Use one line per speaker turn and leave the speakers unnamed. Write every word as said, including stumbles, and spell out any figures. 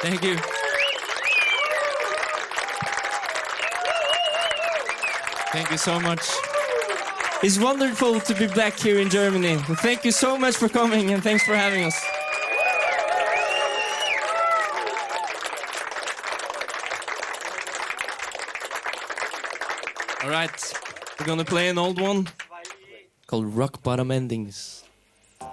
Thank you. Thank you so much. It's wonderful to be back here in Germany. Thank you so much for coming and thanks for having us. All right, we're gonna play an old one called Rock Bottom Endings.